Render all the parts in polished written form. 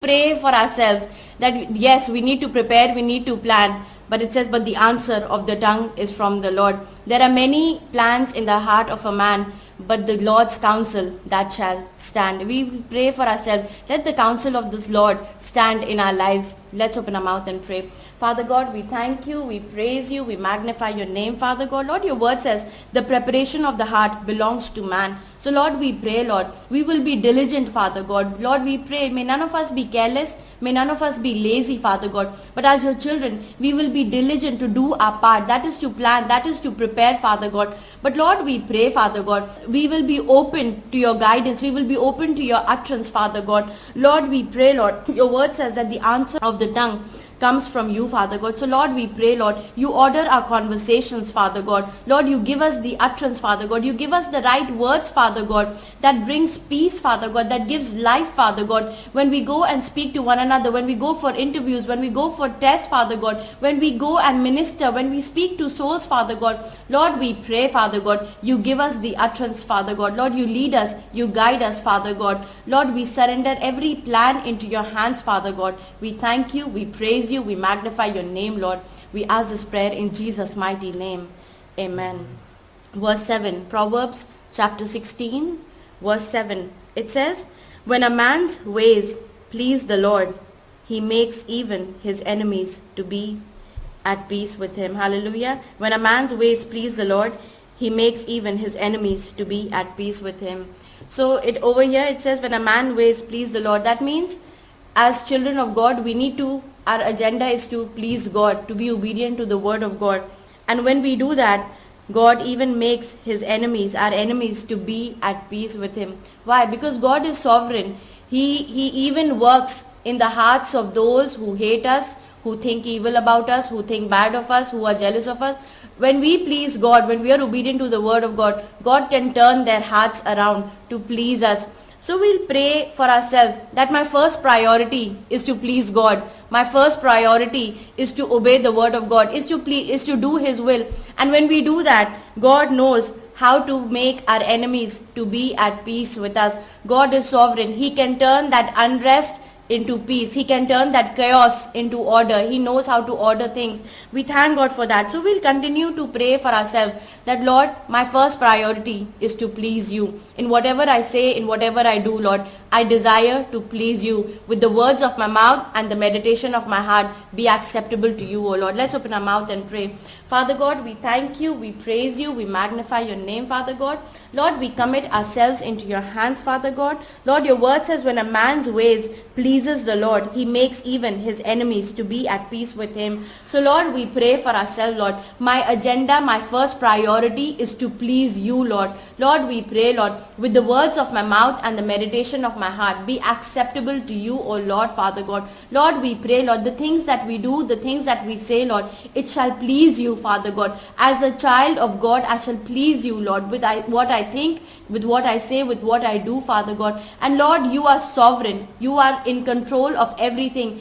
pray for ourselves that yes, we need to prepare, we need to plan. But it says, but the answer of the tongue is from the Lord. There are many plans in the heart of a man, but the Lord's counsel, that shall stand. We pray for ourselves. Let the counsel of this Lord stand in our lives. Let's open our mouth and pray. Father God, we thank you, we praise you, we magnify your name, Father God. Lord, your word says the preparation of the heart belongs to man. So Lord, we pray, Lord, we will be diligent, Father God. Lord, we pray, may none of us be careless, may none of us be lazy, Father God. But as your children, we will be diligent to do our part. That is to plan, that is to prepare, Father God. But Lord, we pray, Father God, we will be open to your guidance. We will be open to your utterance, Father God. Lord, we pray, Lord, your word says that the answer of the tongue comes from you, Father God. So Lord, we pray, Lord, you order our conversations, Father God. Lord, you give us the utterance, Father God. You give us the right words, Father God, that brings peace, Father God, that gives life, Father God. When we go and speak to one another, when we go for interviews, when we go for tests, Father God, when we go and minister, when we speak to souls, Father God, Lord, we pray, Father God, you give us the utterance, Father God. Lord, you lead us, you guide us, Father God. Lord, we surrender every plan into your hands, Father God. We thank you, we praise you, we magnify your name, Lord. We ask this prayer in Jesus' mighty name. Amen. Verse 7, Proverbs chapter 16, verse 7. It says, when a man's ways please the Lord, he makes even his enemies to be at peace with him. Hallelujah. When a man's ways please the Lord, he makes even his enemies to be at peace with him. So over here it says when a man's ways please the Lord. That means as children of God, our agenda is to please God, to be obedient to the word of God. And when we do that, God even makes his enemies, our enemies, to be at peace with him. Why? Because God is sovereign. He even works in the hearts of those who hate us, who think evil about us, who think bad of us, who are jealous of us. When we please God, when we are obedient to the word of God, God can turn their hearts around to please us. So we'll pray for ourselves that my first priority is to please God. My first priority is to obey the word of God, is to do his will. And when we do that, God knows how to make our enemies to be at peace with us. God is sovereign. He can turn that unrest into peace. He can turn that chaos into order. He knows how to order things. We thank God for that. So we'll continue to pray for ourselves that, Lord, my first priority is to please you. In whatever I say, in whatever I do, Lord, I desire to please you. With the words of my mouth and the meditation of my heart be acceptable to you, O Lord. Let's open our mouth and pray. Father God, we thank you, we praise you, we magnify your name, Father God. Lord, we commit ourselves into your hands, Father God. Lord, your word says when a man's ways pleases the Lord, he makes even his enemies to be at peace with him. So Lord, we pray for ourselves, Lord. My agenda, my first priority is to please you, Lord. Lord, we pray, Lord, with the words of my mouth and the meditation of my heart be acceptable to you, O Lord, Father God. Lord, we pray, Lord, the things that we do, the things that we say, Lord, it shall please you, Father God. As a child of God, I shall please you, Lord, with what I think, with what I say, with what I do, Father God. And Lord, you are sovereign. You are in control of everything.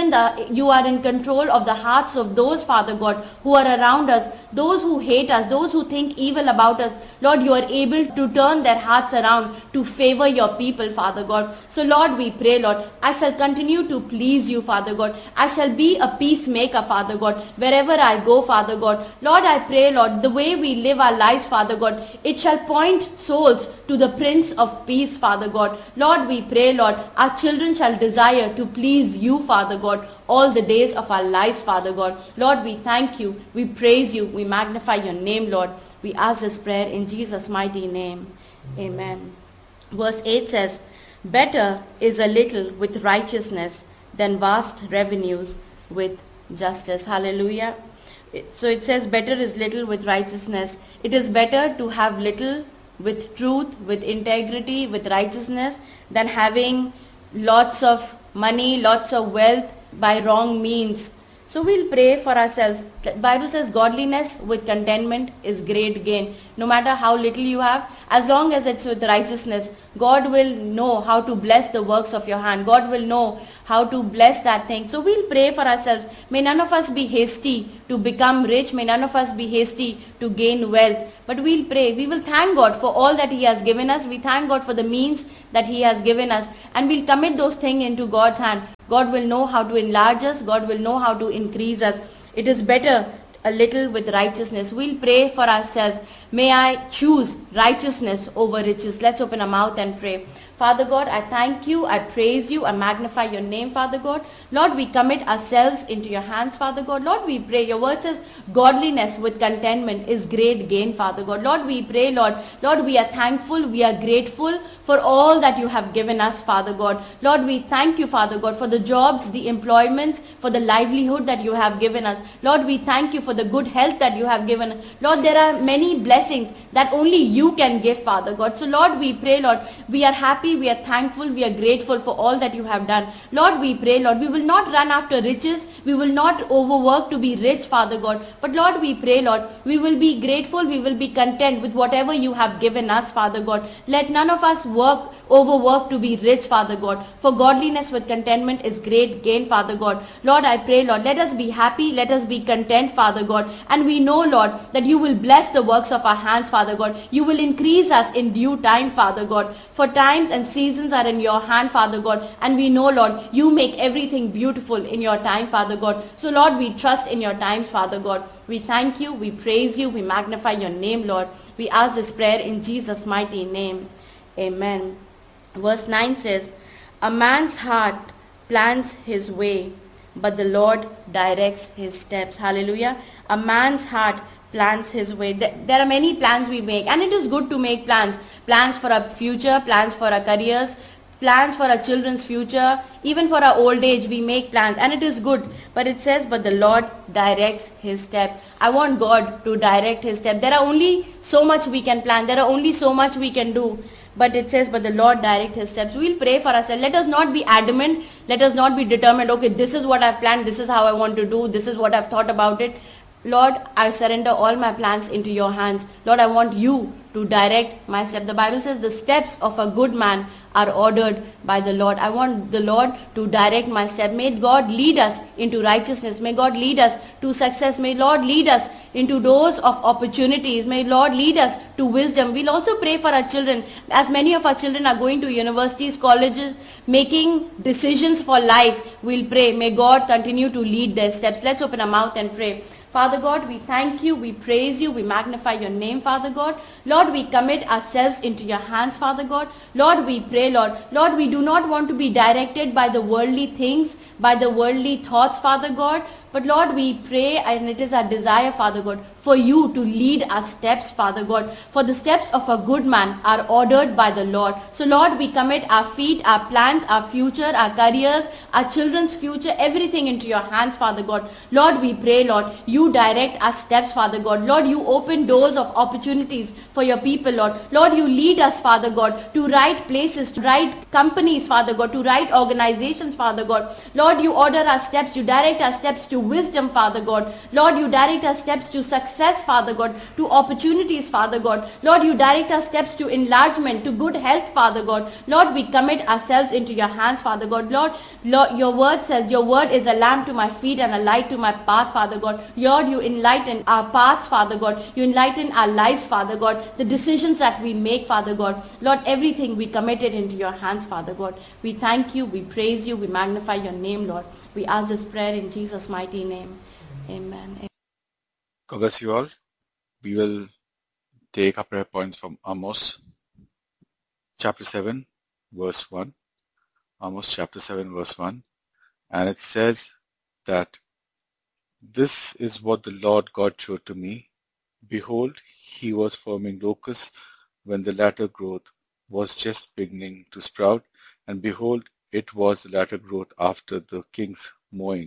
You are in control of the hearts of those, Father God, who are around us, those who hate us, those who think evil about us. Lord, you are able to turn their hearts around to favor your people, Father God. So Lord, we pray, Lord, I shall continue to please you, Father God. I shall be a peacemaker, Father God, wherever I go, Father God. Lord, I pray, Lord, the way we live our lives, Father God, it shall point souls to the Prince of Peace, Father God. Lord, we pray, Lord, our children shall desire to please you, Father God, all the days of our lives, Father God. Lord, we thank you, we praise you, we magnify your name, Lord. We ask this prayer in Jesus' mighty name. Amen. Verse 8 says, better is a little with righteousness than vast revenues with justice. Hallelujah. So it says better is little with righteousness. It is better to have little with truth, with integrity, with righteousness than having lots of money, lots of wealth by wrong means. So we'll pray for ourselves. The Bible says godliness with contentment is great gain. No matter how little you have, as long as it's with righteousness, God will know how to bless the works of your hand. God will know how to bless that thing. So we'll pray for ourselves. May none of us be hasty to become rich. May none of us be hasty to gain wealth. But we'll pray. We will thank God for all that He has given us. We thank God for the means that He has given us. And we'll commit those things into God's hand. God will know how to enlarge us. God will know how to increase us. It is better a little with righteousness. We'll pray for ourselves. May I choose righteousness over riches. Let's open our mouth and pray. Father God, I thank you, I praise you, I magnify your name, Father God. Lord, we commit ourselves into your hands, Father God. Lord, we pray. Your word says godliness with contentment is great gain, Father God. Lord, we pray, Lord. Lord, we are thankful, we are grateful for all that you have given us, Father God. Lord, we thank you, Father God, for the jobs, the employments, for the livelihood that you have given us. Lord, we thank you for the good health that you have given us. Lord, there are many blessings that only you can give, Father God. So Lord, we pray, Lord, we are happy, we are thankful, we are grateful for all that you have done. Lord, we pray, Lord, we will not run after riches, we will not overwork to be rich, Father God. But Lord, we pray, Lord, we will be grateful, we will be content with whatever you have given us, Father God. Let none of us overwork to be rich, Father God. For godliness with contentment is great gain, Father God. Lord, I pray, Lord, let us be happy, let us be content, Father God. And we know, Lord, that you will bless the works of our hands, Father God. You will increase us in due time, Father God. For times and seasons are in your hand, Father God. And we know, Lord, you make everything beautiful in your time, Father God. So, Lord, we trust in your times, Father God. We thank you, we praise you, we magnify your name, Lord. We ask this prayer in Jesus' mighty name. Amen. Verse 9 says, a man's heart plans his way, but the Lord directs his steps. Hallelujah. A man's heart plans his way. There are many plans we make, and it is good to make plans. Plans for our future, plans for our careers, plans for our children's future, even for our old age we make plans, and it is good. But it says, but the Lord directs his step. I want God to direct his step. There are only so much we can plan. There are only so much we can do. But it says, but the Lord direct his steps. We'll pray for ourselves. Let us not be adamant. Let us not be determined. Okay, this is what I've planned. This is how I want to do. This is what I've thought about it. Lord, I surrender all my plans into your hands. Lord, I want you to direct my step. The Bible says the steps of a good man are ordered by the Lord. I want the Lord to direct my step. May God lead us into righteousness. May God lead us to success. May Lord lead us into doors of opportunities. May Lord lead us to wisdom. We'll also pray for our children. As many of our children are going to universities, colleges, making decisions for life, we'll pray. May God continue to lead their steps. Let's open our mouth and pray. Father God, we thank you, we praise you, we magnify your name, Father God. Lord, we commit ourselves into your hands, Father God. Lord, we pray, Lord. Lord, we do not want to be directed by the worldly things, by the worldly thoughts, Father God. But Lord, we pray, and it is our desire, Father God, for you to lead our steps, Father God. For the steps of a good man are ordered by the Lord. So Lord, we commit our feet, our plans, our future, our careers, our children's future, everything into your hands, Father God. Lord, we pray, Lord, you direct our steps, Father God. Lord, you open doors of opportunities for your people, Lord. Lord, you lead us, Father God, to right places, to right companies, Father God, to right organizations, Father God. Lord, you order our steps, you direct our steps to wisdom, Father God. Lord, you direct our steps to success, Father God, to opportunities, Father God. Lord, you direct our steps to enlargement, to good health, Father God. Lord, we commit ourselves into your hands, Father God. Lord, your word says, your word is a lamp to my feet and a light to my path, Father God. Lord, you enlighten our paths, Father God. You enlighten our lives, Father God. The decisions that we make, Father God. Lord, everything we commit it into your hands, Father God. We thank you, we praise you, we magnify your name, Lord. We ask this prayer in Jesus' mighty name. Amen. God bless you all. We will take our prayer points from Amos chapter 7, verse 1. Amos chapter 7, verse 1. And it says that this is what the Lord God showed to me. Behold, he was forming locusts when the latter growth was just beginning to sprout. And behold, it was the latter growth after the king's mowing.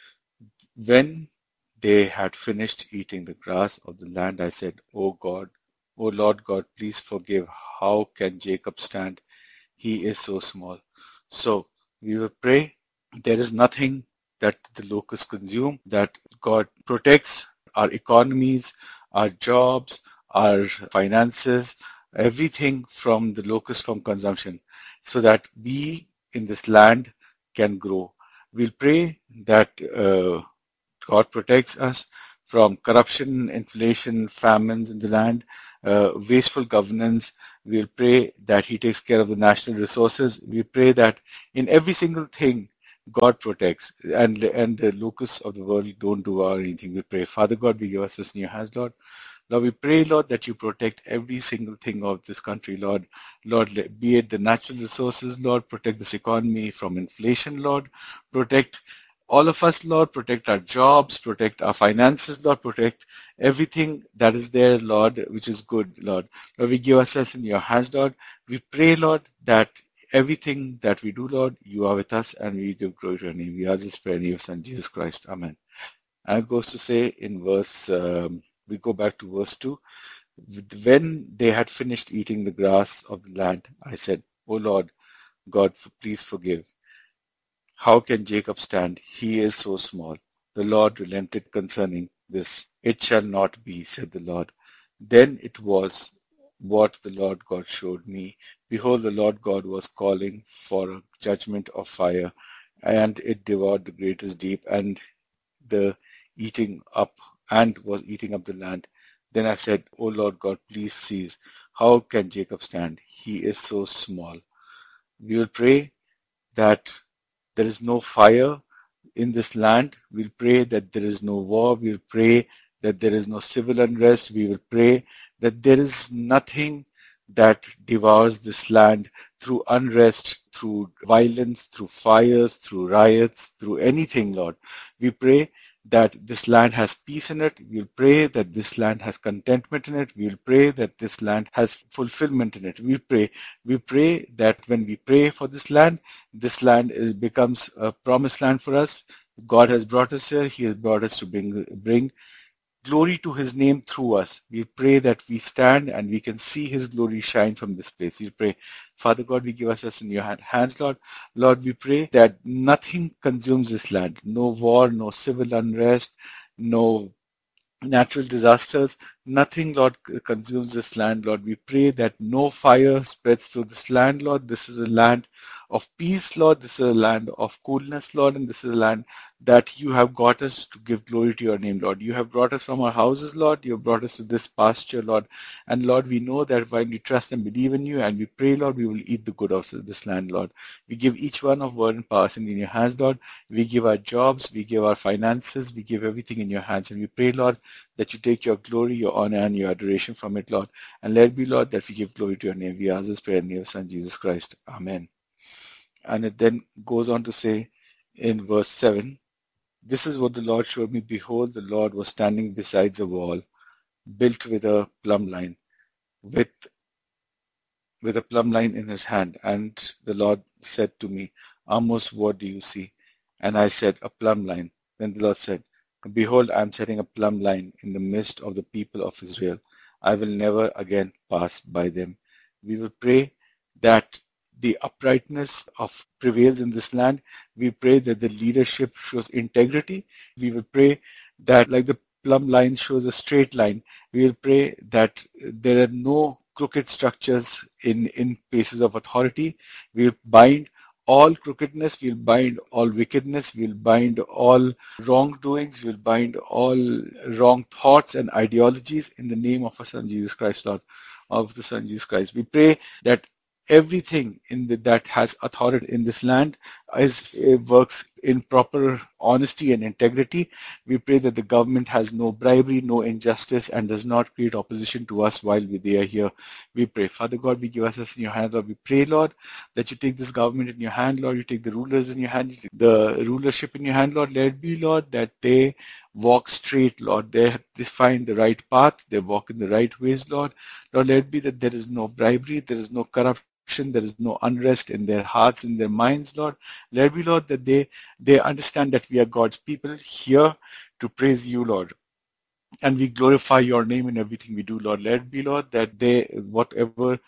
When they had finished eating the grass of the land, I said, O God, O Lord God, please forgive. How can Jacob stand? He is so small. So we will pray. There is nothing that the locusts consume, that God protects our economies, our jobs, our finances, everything from the locust from consumption, so that we in this land can grow. We'll pray that God protects us from corruption, inflation, famines in the land, wasteful governance. We'll pray that He takes care of the national resources. We pray that in every single thing, God protects, and the locusts of the world don't do anything. We pray, Father God, we give us this in your hands, Lord. Lord, we pray, Lord, that you protect every single thing of this country, Lord. Lord, be it the natural resources, Lord, protect this economy from inflation, Lord. Protect all of us, Lord. Protect our jobs, protect our finances, Lord. Protect everything that is there, Lord, which is good, Lord. Lord, we give ourselves in your hands, Lord. We pray, Lord, that everything that we do, Lord, you are with us, and we give glory to your name. We ask this prayer in your Son, Jesus Christ. Amen. And it goes to say in we go back to verse 2. When they had finished eating the grass of the land, I said, O Lord, God, please forgive. How can Jacob stand? He is so small. The Lord relented concerning this. It shall not be, said the Lord. Then it was what the Lord God showed me. Behold, the Lord God was calling for a judgment of fire, and it devoured the greatest deep, and the eating up, and was eating up the land. Then I said, O Lord God, please cease. How can Jacob stand? He is so small. We will pray that there is no fire in this land. We'll pray that there is no war. We'll pray that there is no civil unrest. We will pray that there is nothing that devours this land through unrest, through violence, through fires, through riots, through anything, Lord. We pray that this land has peace in it. We'll pray that this land has contentment in it. We'll pray that this land has fulfillment in it. We pray that when we pray for this land becomes a promised land for us. God has brought us here. He has brought us to bring glory to his name through us. We pray that we stand and we can see his glory shine from this place. We pray, Father God, we give ourselves in your hands, Lord. Lord, we pray that nothing consumes this land. No war, no civil unrest, no natural disasters, nothing, Lord, consumes this land, Lord. We pray that no fire spreads through this land, Lord. This is a land of peace, Lord. This is a land of coolness, Lord, and this is a land that you have got us to give glory to your name, Lord. You have brought us from our houses, Lord. You have brought us to this pasture, Lord. And Lord, we know that when we trust and believe in you and we pray, Lord, we will eat the good of this land, Lord. We give each one of word and power in your hands, Lord. We give our jobs, we give our finances, we give everything in your hands. And we pray, Lord, that you take your glory, your honor, and your adoration from it, Lord. And let it be, Lord, that we give glory to your name. We ask this prayer in your Son, Jesus Christ. Amen. And it then goes on to say in verse 7, this is what the Lord showed me. Behold, the Lord was standing beside a wall built with a plumb line, with a plumb line in his hand. And the Lord said to me, Amos, what do you see? And I said, a plumb line. Then the Lord said, behold, I am setting a plumb line in the midst of the people of Israel. I will never again pass by them. We will pray that the uprightness of prevails in this land. We pray that the leadership shows integrity. We will pray that like the plumb line shows a straight line, we will pray that there are no crooked structures in places of authority. We will bind all crookedness, we'll bind all wickedness, we'll bind all wrongdoings, we'll bind all wrong thoughts and ideologies in the name of our Son Jesus Christ, Lord, of the Son Jesus Christ. We pray that everything that has authority in this land works in proper honesty and integrity. We pray that the government has no bribery, no injustice, and does not create opposition to us while they are here. We pray, Father God, we give ourselves in your hand, Lord. We pray, Lord, that you take this government in your hand, Lord. You take the rulers in your hand, you take the rulership in your hand, Lord. Let it be, Lord, that they walk straight, Lord. They find the right path. They walk in the right ways, Lord. Lord, let it be that there is no bribery, there is no corruption, there is no unrest in their hearts, in their minds, Lord. Let it be, Lord, that they understand that we are God's people here to praise you, Lord. And we glorify your name in everything we do, Lord. Let it be, Lord, that whatever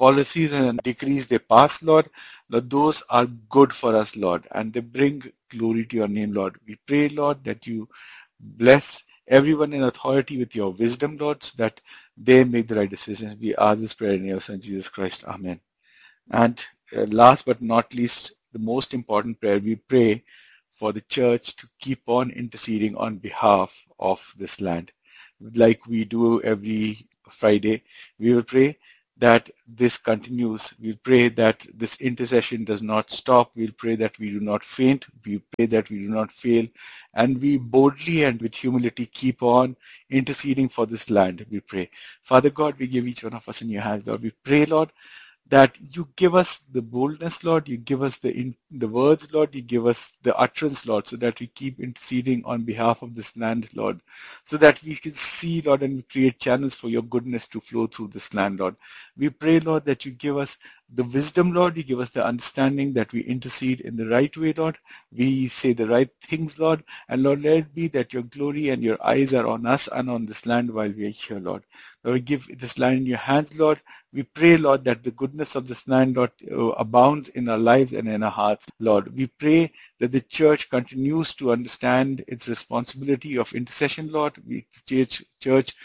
policies and decrees they pass, Lord, Lord, those are good for us, Lord, and they bring glory to your name, Lord. We pray, Lord, that you bless everyone in authority with your wisdom, Lord, so that they make the right decisions. We ask this prayer in your Son, Jesus Christ. Amen. And last but not least, the most important prayer, we pray for the church to keep on interceding on behalf of this land. Like we do every Friday, we will pray that this continues. We'll pray that this intercession does not stop. We'll pray that we do not faint. We pray that we do not fail. And we boldly and with humility keep on interceding for this land, we pray. Father God, we give each one of us in your hands, Lord. We pray, Lord, that you give us the boldness, Lord, you give us the words, Lord, you give us the utterance, Lord, so that we keep interceding on behalf of this land, Lord, so that we can see, Lord, and create channels for your goodness to flow through this land, Lord. We pray, Lord, that you give us the wisdom, Lord, you give us the understanding that we intercede in the right way, Lord. We say the right things, Lord, and Lord, let it be that your glory and your eyes are on us and on this land while we are here, Lord. Lord, we give this land in your hands, Lord. We pray, Lord, that the goodness of this land, Lord, abounds in our lives and in our hearts, Lord. We pray that the church continues to understand its responsibility of intercession, Lord. The church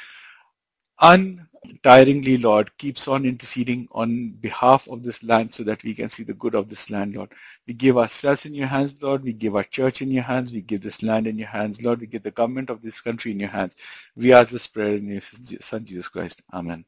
untiringly, Lord, keeps on interceding on behalf of this land so that we can see the good of this land, Lord. We give ourselves in your hands, Lord. We give our church in your hands. We give this land in your hands, Lord. We give the government of this country in your hands. We ask this prayer in your Son, Jesus Christ. Amen.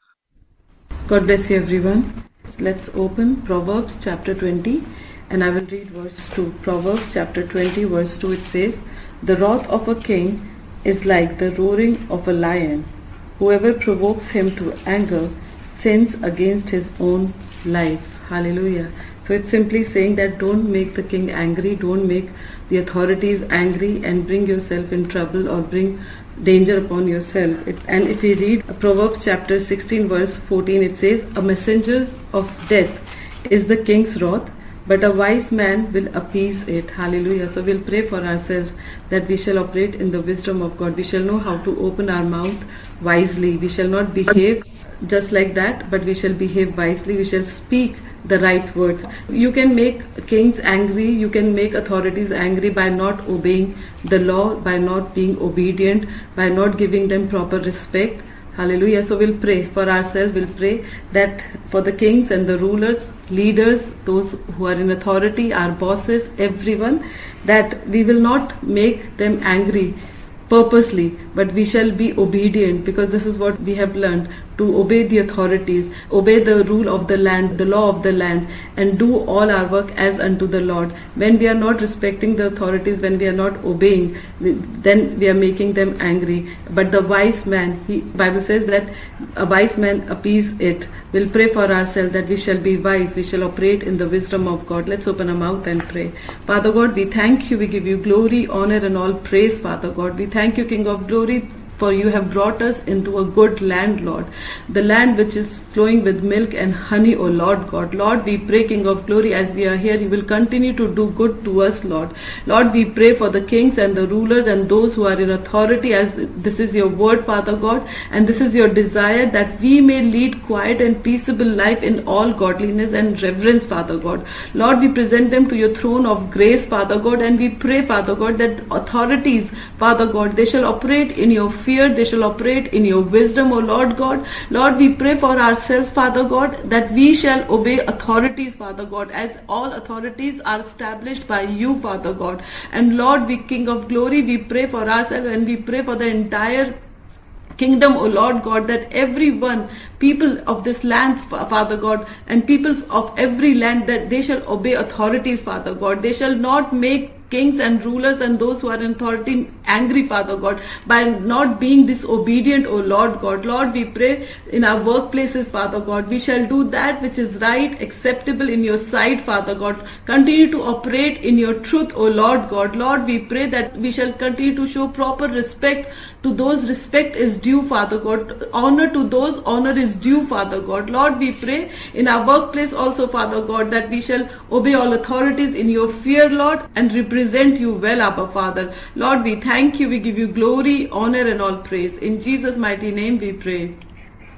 God bless you, everyone. Let's open Proverbs chapter 20, and I will read verse 2. Proverbs chapter 20, verse 2, it says, "The wrath of a king is like the roaring of a lion. Whoever provokes him to anger sins against his own life." Hallelujah. So it's simply saying that don't make the king angry, don't make the authorities angry and bring yourself in trouble or bring danger upon yourself. And if we read Proverbs chapter 16 verse 14, it says, "A messenger of death is the king's wrath, but a wise man will appease it." Hallelujah. So we'll pray for ourselves that we shall operate in the wisdom of God. We shall know how to open our mouth wisely. We shall not behave just like that, but we shall behave wisely. We shall speak the right words. You can make kings angry, you can make authorities angry by not obeying the law, by not being obedient, by not giving them proper respect. Hallelujah. So we'll pray for ourselves. We'll pray that for the kings and the rulers, leaders, those who are in authority, our bosses, everyone, that we will not make them angry purposely, but we shall be obedient, because this is what we have learned, to obey the authorities, obey the rule of the land, the law of the land, and do all our work as unto the Lord. When we are not respecting the authorities, when we are not obeying, then we are making them angry. But the wise man, Bible says that a wise man appease it. We'll pray for ourselves that we shall be wise, we shall operate in the wisdom of God. Let's open our mouth and pray. Father God, we thank you, we give you glory, honor and all praise, Father God. We thank you, King of glory, for you have brought us into a good land, Lord. The land which is flowing with milk and honey, O Lord God. Lord, we pray, King of glory, as we are here, you will continue to do good to us, Lord. Lord, we pray for the kings and the rulers and those who are in authority, as this is your word, Father God, and this is your desire, that we may lead quiet and peaceable life in all godliness and reverence, Father God. Lord, we present them to your throne of grace, Father God, and we pray, Father God, that authorities, Father God, they shall operate in your fear, they shall operate in your wisdom, O Lord God. Lord, we pray for ourselves, Father God, that we shall obey authorities, Father God, as all authorities are established by you, Father God. And Lord, we, King of glory, we pray for ourselves and we pray for the entire kingdom, O Lord God, that everyone, people of this land, Father God, and people of every land, that they shall obey authorities, Father God. They shall not make kings and rulers and those who are in authority angry, Father God, by not being disobedient, O Lord God. Lord, we pray in our workplaces, Father God, we shall do that which is right, acceptable in your sight, Father God. Continue to operate in your truth, O Lord God. Lord, we pray that we shall continue to show proper respect to those respect is due, Father God. Honor to those honor is due, Father God. Lord, we pray in our workplace also, Father God, that we shall obey all authorities in your fear, Lord, and represent you well, Abba Father. Lord, we thank you, we give you glory, honor and all praise. In Jesus' mighty name we pray.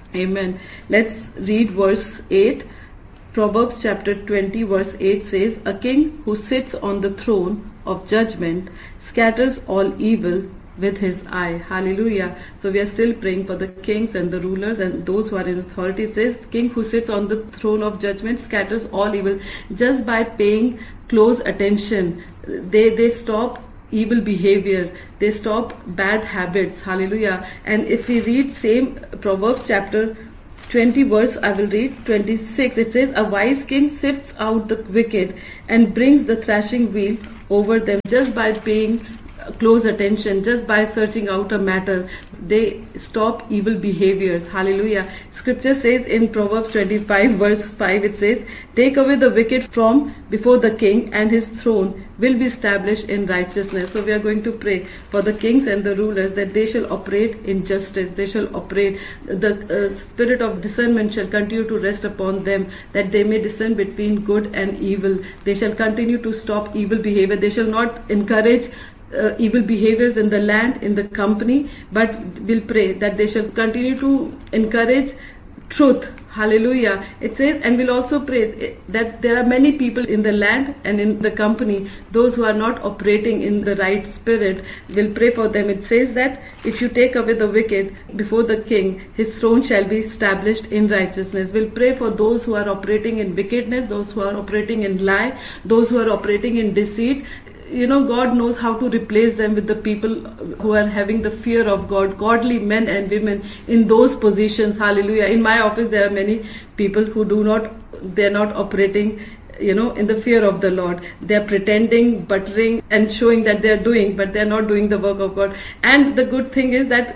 Amen. Let's read verse 8. Proverbs chapter 20 verse 8 says, "A king who sits on the throne of judgment scatters all evil with his eye." Hallelujah. So we are still praying for the kings and the rulers and those who are in authority. It says, "King who sits on the throne of judgment scatters all evil." Just by paying close attention, they stop evil behavior, they stop bad habits. Hallelujah. And if we read same Proverbs chapter 20 verse, I will read 26. It says, "A wise king sifts out the wicked and brings the thrashing wheel over them." Just by paying close attention, just by searching out a matter, they stop evil behaviors. Hallelujah. Scripture says in Proverbs 25 verse 5, it says, "Take away the wicked from before the king, and his throne will be established in righteousness." So we are going to pray for the kings and the rulers that they shall operate in justice. They shall operate, the spirit of discernment shall continue to rest upon them, that they may discern between good and evil. They shall continue to stop evil behavior. They shall not encourage evil behaviors in the land, in the company, but we'll pray that they shall continue to encourage truth. Hallelujah. It says, and we'll also pray that there are many people in the land and in the company, those who are not operating in the right spirit. We'll pray for them. It says that if you take away the wicked before the king, his throne shall be established in righteousness. We'll pray for those who are operating in wickedness, those who are operating in lie, those who are operating in deceit. God knows how to replace them with the people who are having the fear of God, godly men and women in those positions. Hallelujah. In my office, there are many people who they're not operating, in the fear of the Lord. They're pretending, buttering, and showing that they're doing, but they're not doing the work of God. And the good thing is that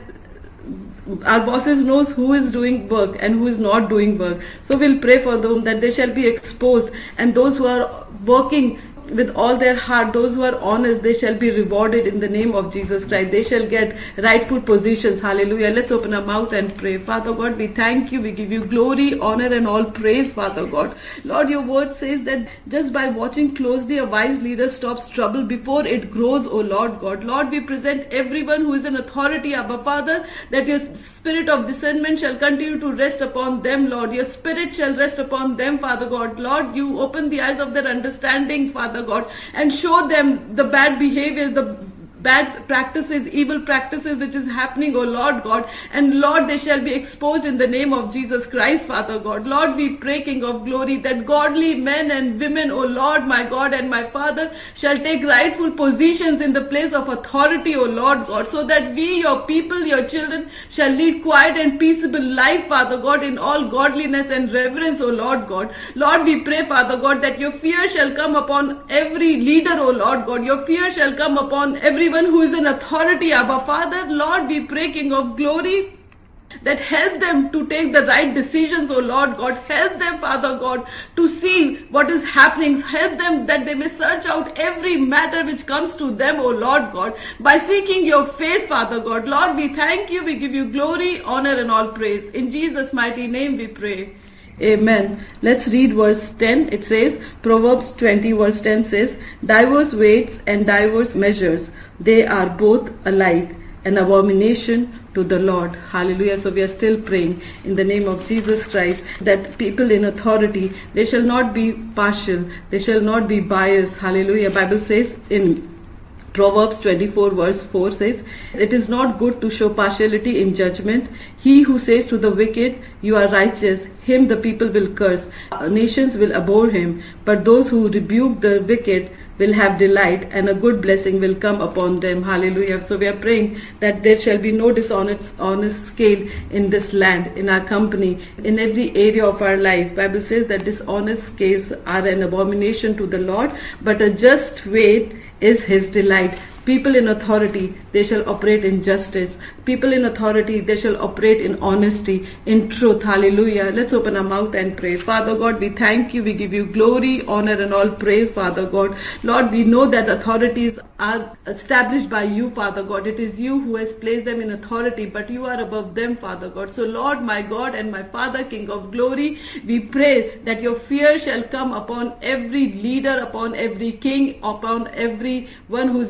our bosses knows who is doing work and who is not doing work. So we'll pray for them that they shall be exposed, and those who are working with all their heart, those who are honest, they shall be rewarded in the name of Jesus Christ. They shall get rightful positions. Hallelujah. Let's open our mouth and pray. Father God, we thank you. We give you glory, honor, and all praise, Father God. Lord, your word says that just by watching closely, a wise leader stops trouble before it grows, O Lord God. Lord, we present everyone who is in authority, Abba Father, that your spirit of discernment shall continue to rest upon them, Lord. Your spirit shall rest upon them, Father God. Lord, you open the eyes of their understanding, Father God, and show them the bad behaviors, the bad practices, evil practices which is happening, O Lord God. And Lord, they shall be exposed in the name of Jesus Christ, Father God. Lord, we pray, King of glory, that godly men and women, O Lord, my God and my Father, shall take rightful positions in the place of authority, O Lord God, so that we, your people, your children, shall lead quiet and peaceable life, Father God, in all godliness and reverence, O Lord God. Lord, we pray, Father God, that your fear shall come upon every leader, O Lord God. Your fear shall come upon everyone who is in authority, Abba Father. Lord, we pray, King of glory, that help them to take the right decisions, O Lord God. Help them, Father God, to see what is happening. Help them that they may search out every matter which comes to them, O Lord God, by seeking your face, Father God. Lord, we thank you. We give you glory, honor, and all praise. In Jesus' mighty name we pray. Amen. Let's read verse 10. It says, Proverbs 20 verse 10 says, "Diverse weights and diverse measures, they are both alike, an abomination to the Lord." Hallelujah. So we are still praying in the name of Jesus Christ that people in authority, they shall not be partial, they shall not be biased. Hallelujah. Bible says in Proverbs 24 verse 4 says, "It is not good to show partiality in judgment. He who says to the wicked, 'You are righteous,' him the people will curse. Nations will abhor him, but those who rebuke the wicked will have delight, and a good blessing will come upon them." Hallelujah. So we are praying that there shall be no dishonest scale in this land, in our company, in every area of our life. Bible says that dishonest scales are an abomination to the Lord, but a just weight is his delight. People in authority, they shall operate in justice. People in authority, they shall operate in honesty, in truth. Hallelujah. Let's open our mouth and pray. Father God, we thank you. We give you glory, honor, and all praise, Father God. Lord, we know that authorities are established by you, Father God. It is you who has placed them in authority, but you are above them, Father God. So Lord, my God and my Father, King of glory, we pray that your fear shall come upon every leader, upon every king, upon every one who is in authority,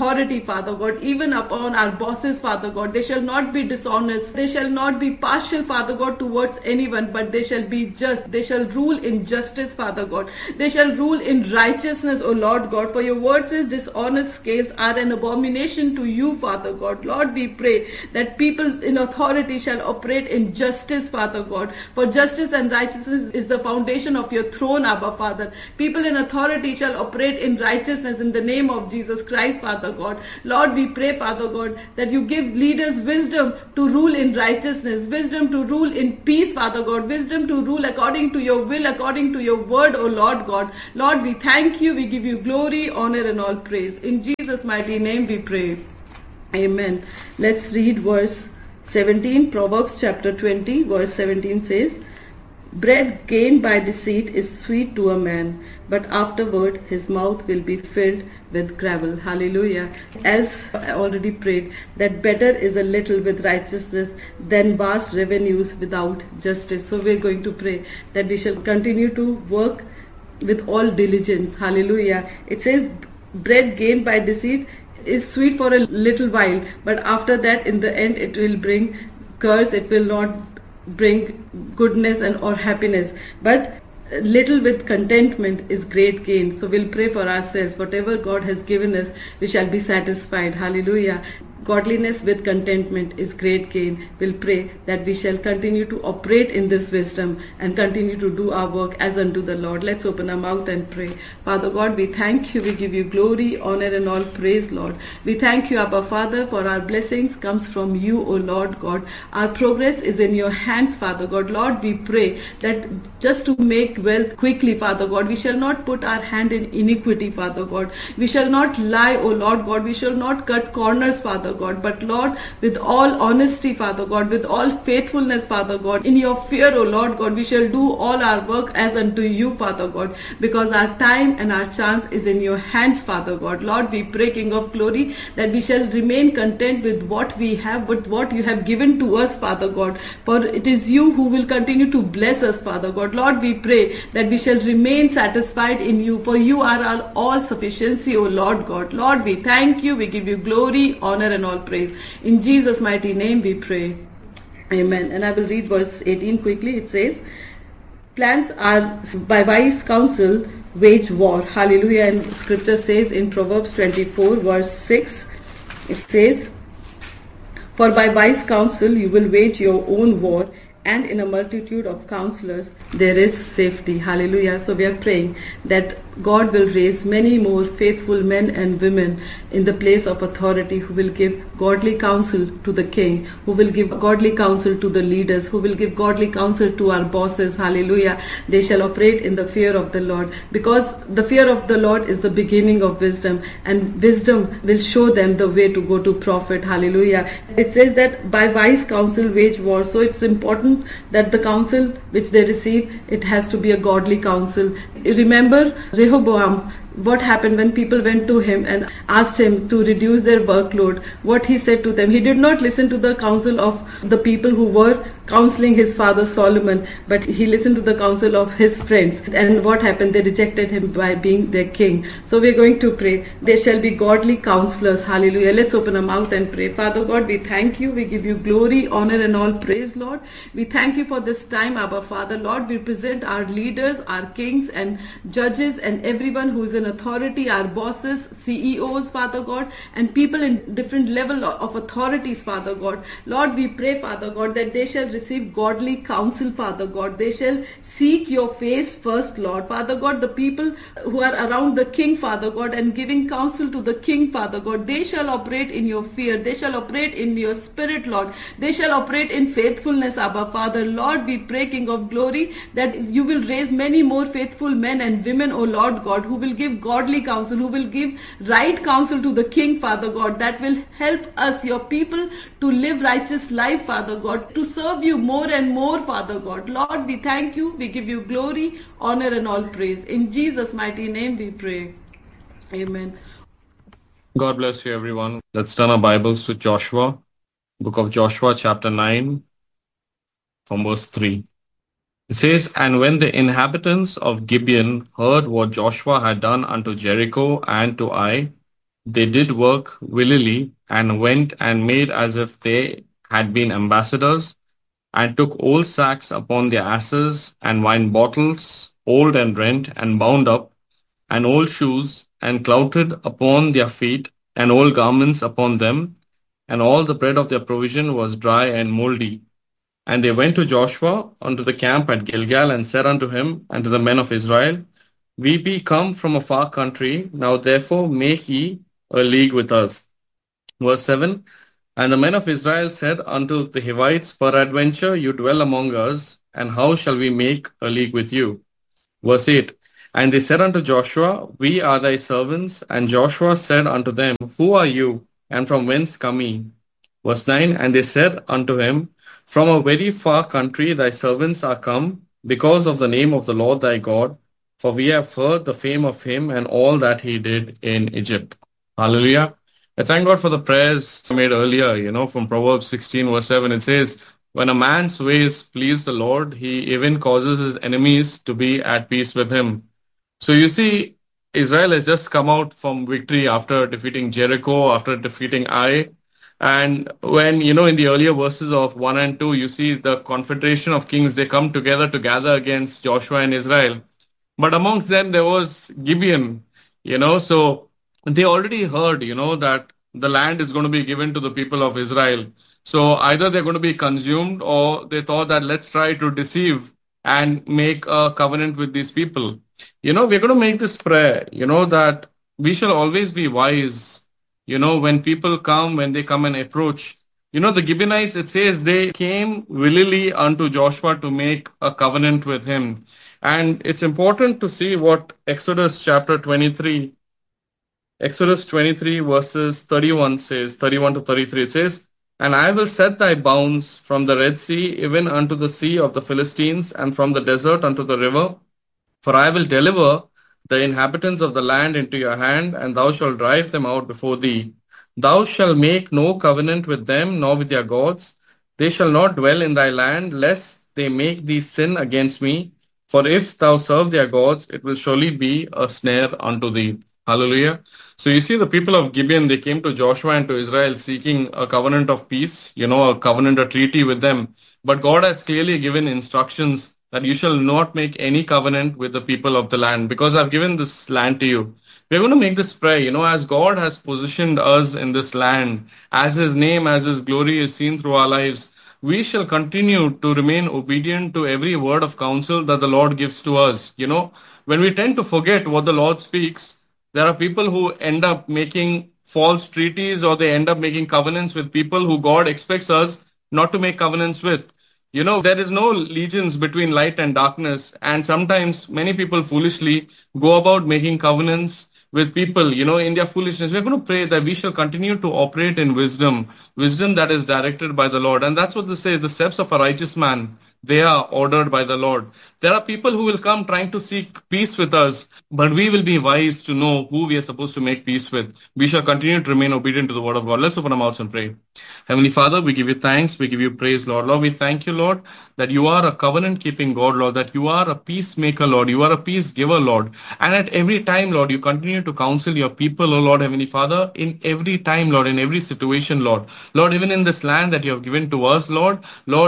authority, Father God, even upon our bosses, Father God. They shall not be dishonest. They shall not be partial, Father God, towards anyone, but they shall be just. They shall rule in justice, Father God. They shall rule in righteousness, O Lord God. For your word says dishonest scales are an abomination to you, Father God. Lord, we pray that people in authority shall operate in justice, Father God. For justice and righteousness is the foundation of your throne, Abba, Father. People in authority shall operate in righteousness in the name of Jesus Christ, Father God. Lord, we pray, Father God, that you give leaders wisdom to rule in righteousness, wisdom to rule in peace, Father God, wisdom to rule according to your will, according to your word, O Lord God. Lord, we thank you, we give you glory, honor and all praise. In Jesus' mighty name we pray. Amen. Let's read verse 17. Proverbs chapter 20 verse 17 says, bread gained by deceit is sweet to a man, but afterward his mouth will be filled with gravel. Hallelujah. As I already prayed, that better is a little with righteousness than vast revenues without justice. So we're going to pray that we shall continue to work with all diligence. Hallelujah. It says bread gained by deceit is sweet for a little while, but after that, in the end, it will bring curse. It will not bring goodness and or happiness. But little with contentment is great gain. So we'll pray for ourselves. Whatever God has given us, we shall be satisfied. Hallelujah. Godliness with contentment is great gain. We'll pray that we shall continue to operate in this wisdom and continue to do our work as unto the Lord. Let's open our mouth and pray. Father God, we thank you. We give you glory, honor and all praise, Lord. We thank you, Abba Father, for our blessings comes from you, O Lord God. Our progress is in your hands, Father God. Lord, we pray that just to make wealth quickly, Father God, we shall not put our hand in iniquity, Father God. We shall not lie, O Lord God. We shall not cut corners, Father God, but Lord, with all honesty, Father God, with all faithfulness, Father God, in your fear, O Lord God, we shall do all our work as unto you, Father God, because our time and our chance is in your hands, Father God. Lord, we pray, King of glory, that we shall remain content with what we have, with what you have given to us, Father God, for it is you who will continue to bless us, Father God. Lord, we pray that we shall remain satisfied in you, for you are our all sufficiency, O Lord God. Lord, we thank you, we give you glory, honor and all praise. In Jesus' mighty name we pray. Amen. And I will read verse 18 quickly. It says, plans are by wise counsel wage war. Hallelujah. And scripture says in Proverbs 24 verse 6, it says, for by wise counsel you will wage your own war, and in a multitude of counselors there is safety. Hallelujah. So we are praying that God will raise many more faithful men and women in the place of authority who will give godly counsel to the king, who will give godly counsel to the leaders, who will give godly counsel to our bosses. Hallelujah. They shall operate in the fear of the Lord, because the fear of the Lord is the beginning of wisdom, and wisdom will show them the way to go to profit. Hallelujah. It says that by wise counsel wage war. So it's important that the counsel which they receive, it has to be a godly counsel. Remember Rehoboam, what happened when people went to him and asked him to reduce their workload, what he said to them. He did not listen to the counsel of the people who were counseling his father Solomon, but he listened to the counsel of his friends. And what happened? They rejected him by being their king. So we're going to pray. There shall be godly counselors. Hallelujah. Let's open our mouth and pray. Father God, we thank you. We give you glory, honor and all praise, Lord. We thank you for this time, Abba Father. Lord, we present our leaders, our kings and judges and everyone who is in authority, our bosses, CEOs, Father God, and people in different level of authorities, Father God. Lord, we pray, Father God, that they shall receive godly counsel, Father God. They shall seek your face first, Lord. Father God, the people who are around the king, Father God, and giving counsel to the king, Father God, they shall operate in your fear. They shall operate in your spirit, Lord. They shall operate in faithfulness, Abba Father. Lord, we pray, King of glory, that you will raise many more faithful men and women, O Lord God, who will give godly counsel, who will give right counsel to the king, Father God, that will help us, your people, to live righteous life, Father God, to serve you more and more, Father God. Lord, we thank you. We give you glory, honor and all praise. In Jesus' mighty name we pray. Amen. God bless you, everyone. Let's turn our Bibles to Joshua, book of Joshua, chapter 9, from verse 3. It says, and when the inhabitants of Gibeon heard what Joshua had done unto Jericho and to Ai, They did work willily and went and made as if they had been ambassadors, and took old sacks upon their asses, and wine bottles, old and rent, and bound up, and old shoes, and clouted upon their feet, and old garments upon them, and all the bread of their provision was dry and mouldy. And they went to Joshua unto the camp at Gilgal, and said unto him and to the men of Israel, We be come from a far country, now therefore make ye a league with us. Verse 7, And the men of Israel said unto the Hivites, Peradventure you dwell among us, and how shall we make a league with you? Verse 8, And they said unto Joshua, We are thy servants. And Joshua said unto them, Who are you, and from whence come ye? Verse 9, And they said unto him, From a very far country thy servants are come, because of the name of the Lord thy God, for we have heard the fame of him and all that he did in Egypt. Hallelujah. I thank God for the prayers made earlier, from Proverbs 16 verse 7. It says, when a man's ways please the Lord, he even causes his enemies to be at peace with him. So you see, Israel has just come out from victory after defeating Jericho, after defeating Ai. And when, in the earlier verses of 1 and 2, you see the confederation of kings, they come together to gather against Joshua and Israel. But amongst them, there was Gibeon, so they already heard, that the land is going to be given to the people of Israel. So either they're going to be consumed, or they thought that let's try to deceive and make a covenant with these people. We're going to make this prayer, that we shall always be wise, when people come, when they come and approach. The Gibeonites, it says they came willingly unto Joshua to make a covenant with him. And it's important to see what Exodus 23 verses 31 says, 31 to 33. It says, And I will set thy bounds from the Red Sea even unto the sea of the Philistines, and from the desert unto the river. For I will deliver the inhabitants of the land into your hand, and thou shalt drive them out before thee. Thou shalt make no covenant with them, nor with their gods. They shall not dwell in thy land, lest they make thee sin against me. For if thou serve their gods, it will surely be a snare unto thee. Hallelujah. So you see the people of Gibeon, they came to Joshua and to Israel seeking a covenant of peace, a covenant, a treaty with them. But God has clearly given instructions that you shall not make any covenant with the people of the land, because I've given this land to you. We're going to make this prayer, as God has positioned us in this land, as his name, as his glory is seen through our lives, we shall continue to remain obedient to every word of counsel that the Lord gives to us. When we tend to forget what the Lord speaks, there are people who end up making false treaties, or they end up making covenants with people who God expects us not to make covenants with. There is no allegiance between light and darkness. And sometimes many people foolishly go about making covenants with people, in their foolishness. We're going to pray that we shall continue to operate in wisdom that is directed by the Lord. And that's what this says, the steps of a righteous man, they are ordered by the Lord. There are people who will come trying to seek peace with us, but we will be wise to know who we are supposed to make peace with. We shall continue to remain obedient to the word of God. Let's open our mouths and pray. Heavenly Father, we give you thanks. We give you praise, Lord. Lord, we thank you, Lord, that you are a covenant-keeping God, Lord, that you are a peacemaker, Lord. You are a peace giver, Lord. And at every time, Lord, you continue to counsel your people, oh Lord, Heavenly Father, in every time, Lord, in every situation, Lord. Lord, even in this land that you have given to us, Lord,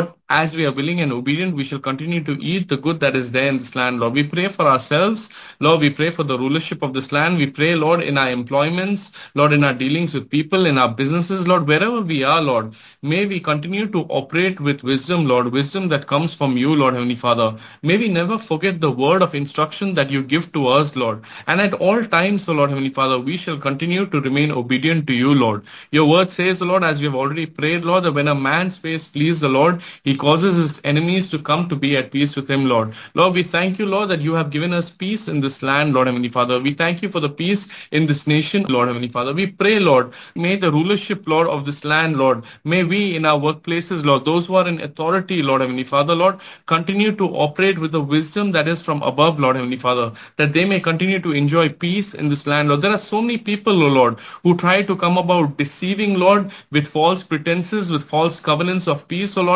as we are willing and obedient, we shall continue to eat the good that is there in this land, Lord. We pray for ourselves, Lord. We pray for the rulership of this land. We pray, Lord, in our employments, Lord, in our dealings with people, in our businesses, Lord, wherever we are, Lord, may we continue to operate with wisdom, Lord, wisdom that comes from you, Lord, Heavenly Father. May we never forget the word of instruction that you give to us, Lord. And at all times, O Lord, Heavenly Father, we shall continue to remain obedient to you, Lord. Your word says, Lord, as we have already prayed, Lord, that when a man's ways please the Lord, he causes his enemies to come to be at peace with him, Lord. Lord, we thank you, Lord, that you have given us peace in this land, Lord, Heavenly Father. We thank you for the peace in this nation, Lord, Heavenly Father. We pray, Lord, may the rulership, Lord, of this land, Lord, may we in our workplaces, Lord, those who are in authority, Lord, Heavenly Father, Lord, continue to operate with the wisdom that is from above, Lord, Heavenly Father, that they may continue to enjoy peace in this land, Lord. There are so many people, oh Lord, who try to come about deceiving, Lord, with false pretenses, with false covenants of peace, oh Lord, Heavenly Father.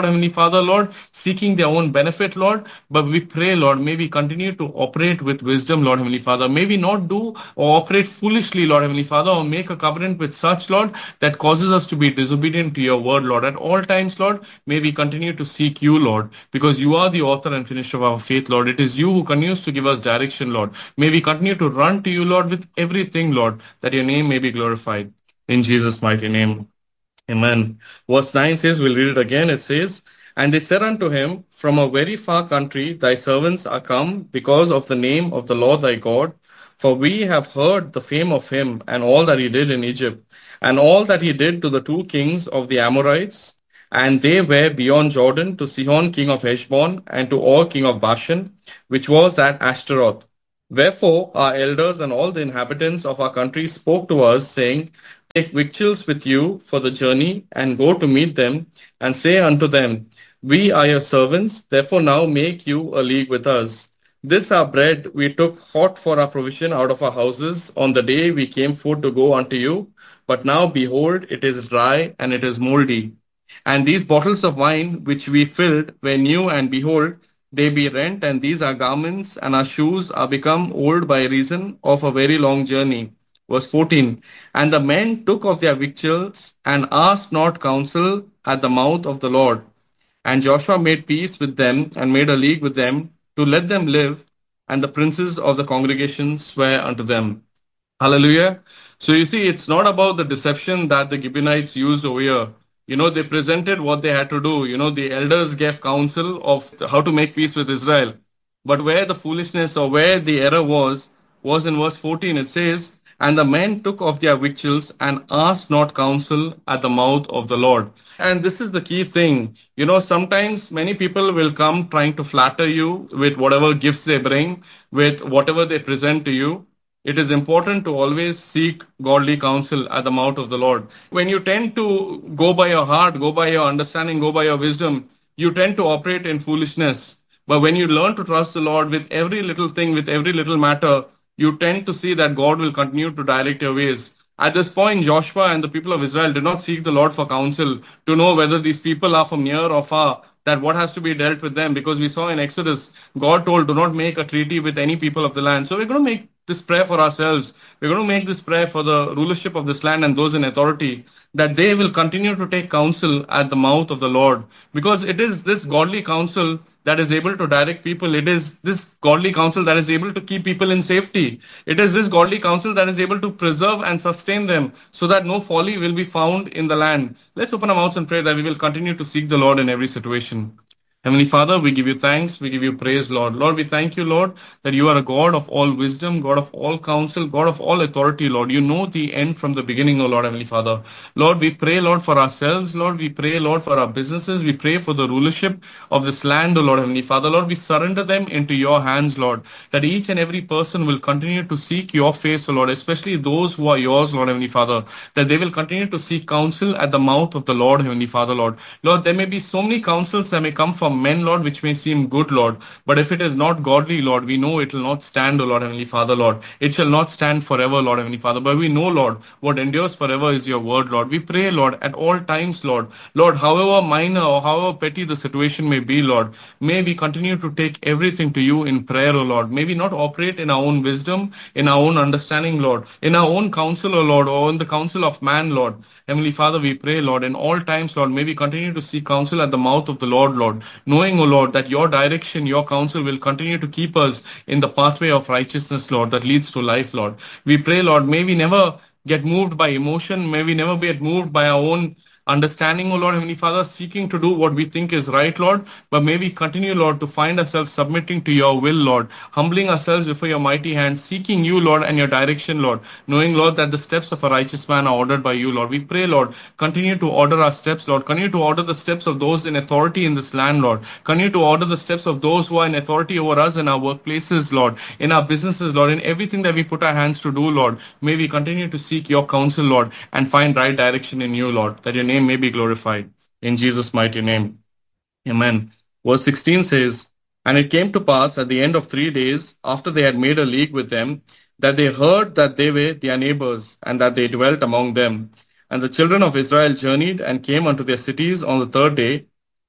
Father, Lord, seeking their own benefit, Lord. But we pray, Lord, may we continue to operate with wisdom, Lord, Heavenly Father. May we not do or operate foolishly, Lord, Heavenly Father, or make a covenant with such, Lord, that causes us to be disobedient to your word, Lord. At all times, Lord, may we continue to seek you, Lord, because you are the author and finisher of our faith, Lord. It is you who continues to give us direction, Lord. May we continue to run to you, Lord, with everything, Lord, that your name may be glorified. In Jesus' mighty name. Amen. Verse 9 says, we'll read it again. It says, and they said unto him, from a very far country thy servants are come because of the name of the Lord thy God. For we have heard the fame of him and all that he did in Egypt, and all that he did to the two kings of the Amorites. And they were beyond Jordan to Sihon king of Heshbon, and to Og king of Bashan, which was at Ashtaroth. Wherefore our elders and all the inhabitants of our country spoke to us, saying, take victuals with you for the journey, and go to meet them, and say unto them, we are your servants, therefore now make you a league with us. This our bread we took hot for our provision out of our houses on the day we came forth to go unto you. But now behold, it is dry and it is moldy. And these bottles of wine which we filled were new, and behold, they be rent, and these our garments and our shoes are become old by reason of a very long journey. Verse 14, and the men took of their victuals and asked not counsel at the mouth of the Lord. And Joshua made peace with them and made a league with them to let them live, and the princes of the congregation swear unto them. Hallelujah. So you see, it's not about the deception that the Gibeonites used over here. They presented what they had to do. The elders gave counsel of how to make peace with Israel. But where the foolishness or where the error was in verse 14. It says, and the men took of their victuals and asked not counsel at the mouth of the Lord. And this is the key thing. Sometimes many people will come trying to flatter you with whatever gifts they bring, with whatever they present to you. It is important to always seek godly counsel at the mouth of the Lord. When you tend to go by your heart, go by your understanding, go by your wisdom, you tend to operate in foolishness. But when you learn to trust the Lord with every little thing, with every little matter, you tend to see that God will continue to direct your ways. At this point, Joshua and the people of Israel did not seek the Lord for counsel to know whether these people are from near or far, that what has to be dealt with them. Because we saw in Exodus, God told, do not make a treaty with any people of the land. So we're going to make this prayer for ourselves. We're going to make this prayer for the rulership of this land and those in authority, that they will continue to take counsel at the mouth of the Lord. Because it is this godly counsel that is able to direct people. It is this godly counsel that is able to keep people in safety. It is this godly counsel that is able to preserve and sustain them so that no folly will be found in the land. Let's open our mouths and pray that we will continue to seek the Lord in every situation. Heavenly Father, we give you thanks, we give you praise, Lord. Lord, we thank you, Lord, that you are a God of all wisdom, God of all counsel, God of all authority, Lord. You know the end from the beginning, O Lord, Heavenly Father. Lord, we pray, Lord, for ourselves, Lord. We pray, Lord, for our businesses. We pray for the rulership of this land, O Lord, Heavenly Father. Lord, we surrender them into your hands, Lord, that each and every person will continue to seek your face, O Lord, especially those who are yours, Lord, Heavenly Father, that they will continue to seek counsel at the mouth of the Lord, Heavenly Father, Lord. Lord, there may be so many counsels that may come from men, Lord, which may seem good, Lord, but if it is not godly, Lord, we know it will not stand, O Lord, Heavenly Father, Lord. It shall not stand forever, Lord, Heavenly Father, but we know, Lord, what endures forever is your word, Lord. We pray, Lord, at all times, Lord, however minor or however petty the situation may be, Lord, may we continue to take everything to you in prayer, O Lord. May we not operate in our own wisdom, in our own understanding, Lord, in our own counsel, O Lord, or in the counsel of man, Lord. Heavenly Father, we pray, Lord, in all times, Lord, may we continue to seek counsel at the mouth of the Lord, Lord, knowing, O Lord, that your direction, your counsel will continue to keep us in the pathway of righteousness, Lord, that leads to life, Lord. We pray, Lord, may we never get moved by emotion, may we never get moved by our own understanding, O Lord, Heavenly Father, seeking to do what we think is right, Lord, but may we continue, Lord, to find ourselves submitting to your will, Lord, humbling ourselves before your mighty hand, seeking you, Lord, and your direction, Lord, knowing, Lord, that the steps of a righteous man are ordered by you, Lord. We pray, Lord, continue to order our steps, Lord, continue to order the steps of those in authority in this land, Lord, continue to order the steps of those who are in authority over us in our workplaces, Lord, in our businesses, Lord, in everything that we put our hands to do, Lord. May we continue to seek your counsel, Lord, and find right direction in you, Lord, that your name may be glorified. In Jesus' mighty name. Amen. Verse 16 says, and it came to pass at the end of 3 days, after they had made a league with them, that they heard that they were their neighbors, and that they dwelt among them. And the children of Israel journeyed and came unto their cities on the 3rd day,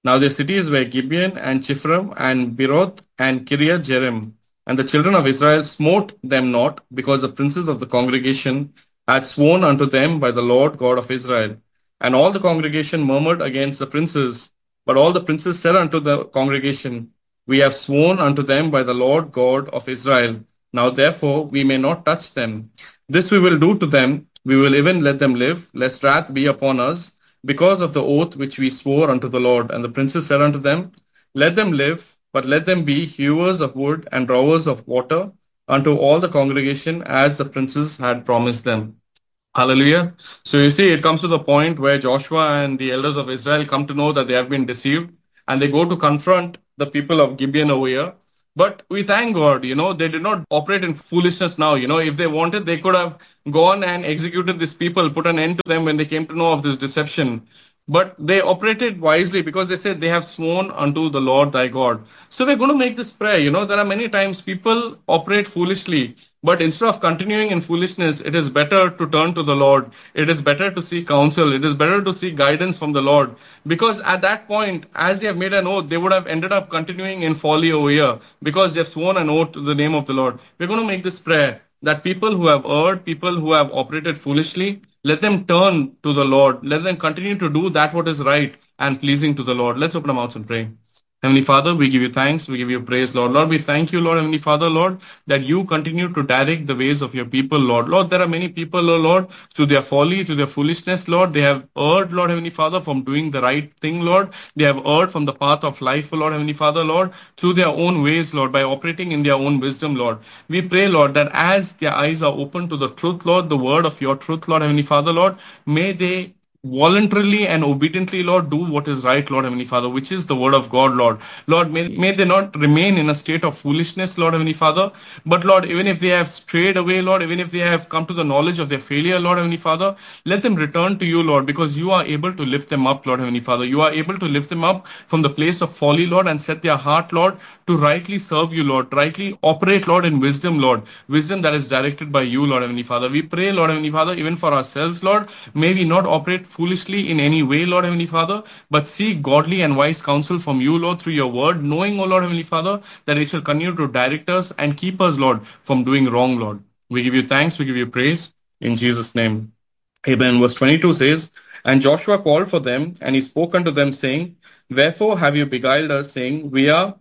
Now their cities were Gibeon and Chifram and Beroth and Kiriath Jearim. And the children of Israel smote them not, because the princes of the congregation had sworn unto them by the Lord God of Israel. And all the congregation murmured against the princes. But all the princes said unto the congregation, We have sworn unto them by the Lord God of Israel. Now therefore we may not touch them. This we will do to them. We will even let them live, lest wrath be upon us, because of the oath which we swore unto the Lord. And the princes said unto them, Let them live, but let them be hewers of wood and drawers of water unto all the congregation, as the princes had promised them. Hallelujah. So you see, it comes to the point where Joshua and the elders of Israel come to know that they have been deceived, and they go to confront the people of Gibeon over here. But we thank God, they did not operate in foolishness now. If they wanted, they could have gone and executed these people, put an end to them when they came to know of this deception. But they operated wisely, because they said they have sworn unto the Lord thy God. So we're going to make this prayer. There are many times people operate foolishly, but instead of continuing in foolishness, it is better to turn to the Lord. It is better to seek counsel. It is better to seek guidance from the Lord. Because at that point, as they have made an oath, they would have ended up continuing in folly over here, because they have sworn an oath to the name of the Lord. We're going to make this prayer that people who have erred, people who have operated foolishly, let them turn to the Lord. Let them continue to do that what is right and pleasing to the Lord. Let's open our mouths and pray. Heavenly Father, we give you thanks. We give you praise, Lord. Lord, we thank you, Lord, Heavenly Father, Lord, that you continue to direct the ways of your people, Lord. Lord, there are many people, oh Lord, through their folly, through their foolishness, Lord, they have erred, Lord, Heavenly Father, from doing the right thing, Lord. They have erred from the path of life, oh Lord, Heavenly Father, Lord, through their own ways, Lord, by operating in their own wisdom, Lord. We pray, Lord, that as their eyes are open to the truth, Lord, the word of your truth, Lord, Heavenly Father, Lord, may they voluntarily and obediently, Lord, do what is right, Lord Heavenly Father, which is the word of God, Lord. Lord, may they not remain in a state of foolishness, Lord Heavenly Father, but Lord, even if they have strayed away, Lord, even if they have come to the knowledge of their failure, Lord Heavenly Father, let them return to you, Lord, because you are able to lift them up, Lord Heavenly Father. You are able to lift them up from the place of folly, Lord, and set their heart, Lord, to rightly serve you, Lord, rightly operate, Lord, in wisdom, Lord, wisdom that is directed by you, Lord Heavenly Father. We pray, Lord Heavenly Father, even for ourselves, Lord, may we not operate foolishly in any way, Lord Heavenly Father, but seek godly and wise counsel from you, Lord, through your word, knowing, O Lord Heavenly Father, that it shall continue to direct us and keep us, Lord, from doing wrong, Lord. We give you thanks, we give you praise, in Jesus' name. Amen. Verse 22 says, And Joshua called for them, and he spoke unto them, saying, Wherefore have you beguiled us, saying, We are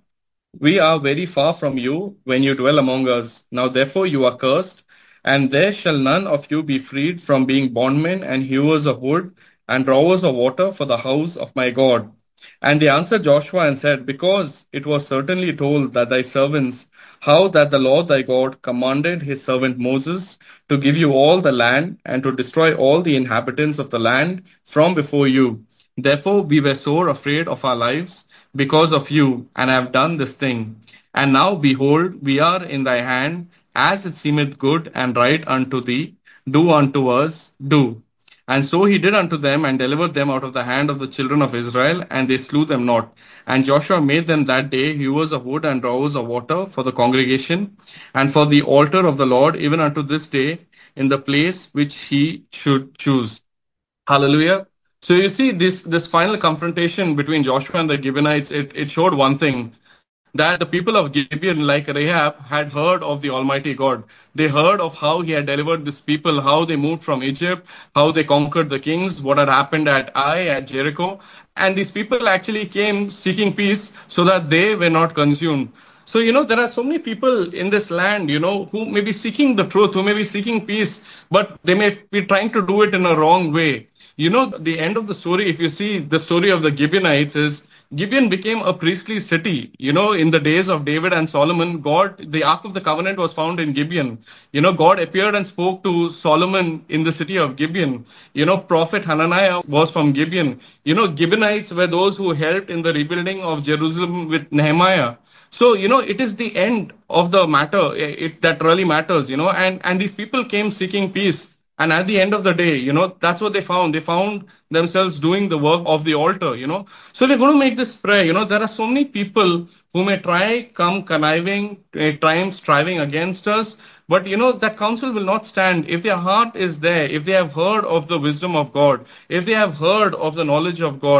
very far from you when you dwell among us. Now therefore you are cursed, and there shall none of you be freed from being bondmen and hewers of wood and drawers of water for the house of my God. And they answered Joshua and said, Because it was certainly told that thy servants, how that the Lord thy God commanded his servant Moses to give you all the land and to destroy all the inhabitants of the land from before you. Therefore we were sore afraid of our lives because of you, and have done this thing. And now behold, we are in thy hand, as it seemeth good and right unto thee. Do unto us, do. And so he did unto them, and delivered them out of the hand of the children of Israel, and they slew them not. And Joshua made them that day hewers of wood and drawers of water for the congregation, and for the altar of the Lord, even unto this day, in the place which he should choose. Hallelujah. So you see, this final confrontation between Joshua and the Gibeonites, it showed one thing, that the people of Gibeon, like Rahab, had heard of the Almighty God. They heard of how he had delivered these people, how they moved from Egypt, how they conquered the kings, what had happened at Ai, at Jericho. And these people actually came seeking peace so that they were not consumed. So, there are so many people in this land, who may be seeking the truth, who may be seeking peace, but they may be trying to do it in a wrong way. The end of the story, if you see the story of the Gibeonites, is Gibeon became a priestly city. In the days of David and Solomon, the Ark of the Covenant was found in Gibeon. God appeared and spoke to Solomon in the city of Gibeon. Prophet Hananiah was from Gibeon. Gibeonites were those who helped in the rebuilding of Jerusalem with Nehemiah. So, it is the end of the matter that really matters, and these people came seeking peace. And at the end of the day, that's what they found. They found themselves doing the work of the altar, So we're going to make this prayer. There are so many people who may come conniving, striving against us. But, that counsel will not stand if their heart is there, if they have heard of the wisdom of God, if they have heard of the knowledge of God.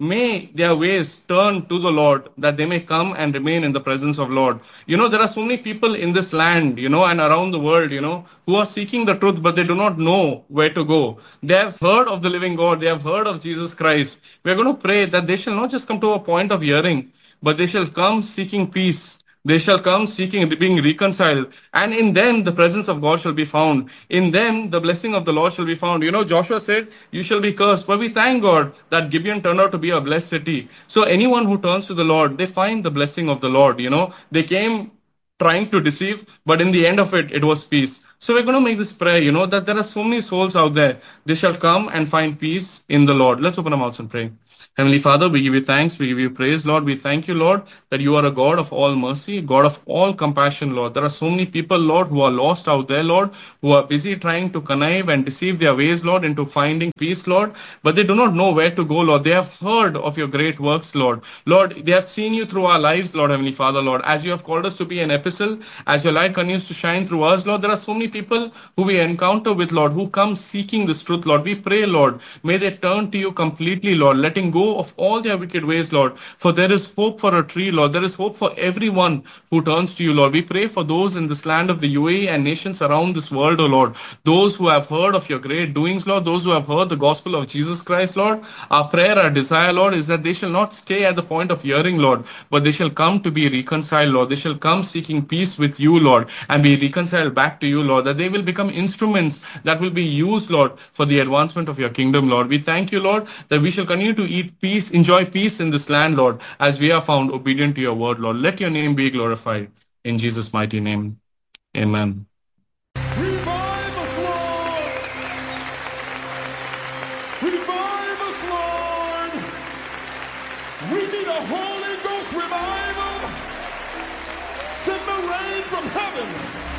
may their ways turn to the Lord, that they may come and remain in the presence of Lord. There are so many people in this land, and around the world, who are seeking the truth, but they do not know where to go. They have heard of the living God. They have heard of Jesus Christ. We are going to pray that they shall not just come to a point of hearing, but they shall come seeking peace. They shall come seeking being reconciled, and in them the presence of God shall be found. In them the blessing of the Lord shall be found. Joshua said, "You shall be cursed," but we thank God that Gibeon turned out to be a blessed city. So anyone who turns to the Lord, they find the blessing of the Lord. They came trying to deceive, but in the end of it, it was peace. So we're going to make this prayer, that there are so many souls out there. They shall come and find peace in the Lord. Let's open our mouths and pray. Heavenly Father, we give you thanks, we give you praise, Lord. We thank you, Lord, that you are a God of all mercy, God of all compassion, Lord. There are so many people, Lord, who are lost out there, Lord, who are busy trying to connive and deceive their ways, Lord, into finding peace, Lord, but they do not know where to go, Lord. They have heard of your great works, Lord. Lord, they have seen you through our lives, Lord, Heavenly Father, Lord. As you have called us to be an epistle, as your light continues to shine through us, Lord, there are so many people who we encounter with, Lord, who come seeking this truth, Lord. We pray, Lord, may they turn to you completely, Lord, letting go of all their wicked ways, Lord. For there is hope for a tree, Lord. There is hope for everyone who turns to you, Lord. We pray for those in this land of the UAE and nations around this world, O Lord. Those who have heard of your great doings, Lord. Those who have heard the gospel of Jesus Christ, Lord. Our prayer, our desire, Lord, is that they shall not stay at the point of hearing, Lord, but they shall come to be reconciled, Lord. They shall come seeking peace with you, Lord, and be reconciled back to you, Lord. That they will become instruments that will be used, Lord, for the advancement of your kingdom, Lord. We thank you, Lord, that we shall continue to eat peace, enjoy peace in this land, Lord, as we are found obedient to your word, Lord. Let your name be glorified. In Jesus' mighty name, amen. Revive us, Lord! Revive us, Lord! We need a Holy Ghost revival! Send the rain from heaven!